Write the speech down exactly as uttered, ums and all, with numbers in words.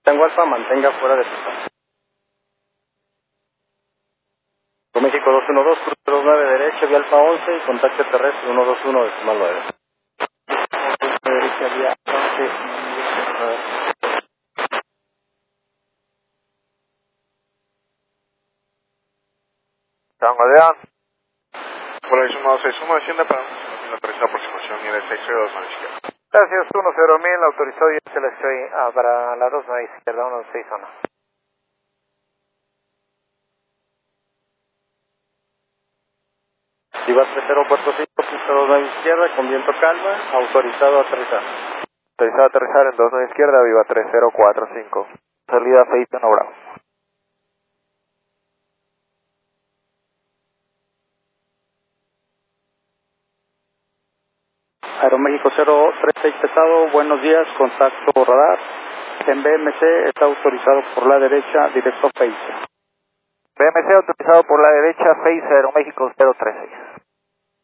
Tango Alfa, mantenga fuera de pista. México dos uno dos, crucero nueve derecha, vía Alfa once y contacto terrestre uno dos uno decimal nueve. Derecha, vía once. Tango Adrián. Por la suma seis uno, desciende para la autorizada aproximación y el seis cero dos a la izquierda. Gracias, uno cero mil, autorizado y se le estoy ah, para la dos nueve izquierda, uno seis uno. Viva tres cero Puerto cinco, crucero nueve izquierda, con viento calma, autorizado a aterrizar. Autorizado a aterrizar en dos nueve izquierda, Viva tres cero cuatro cinco. Salida seis uno Bravo. Aeroméxico cero tres seis pesado, buenos días, contacto radar. En B M C está autorizado por la derecha, directo Face. B M C autorizado por la derecha, Face Aeroméxico cero tres seis.